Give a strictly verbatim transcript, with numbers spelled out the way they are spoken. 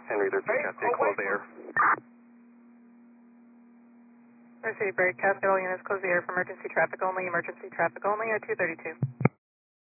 Henry thirteen, Cascade, close the air. Mercy Break, Cascade, all units close the air for emergency traffic only, emergency traffic only at two thirty-two.